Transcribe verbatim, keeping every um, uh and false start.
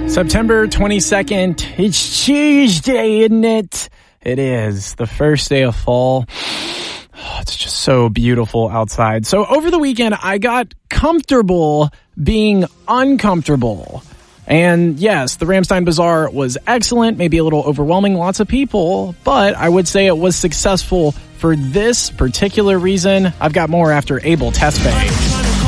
September twenty-second. It's Tuesday, isn't it? It is the first day of fall. Oh, it's just so beautiful outside. So over the weekend, I got comfortable being uncomfortable. And yes, the Ramstein Bazaar was excellent, maybe a little overwhelming, lots of people, but I would say it was successful for this particular reason. I've got more after Abel Tesfaye.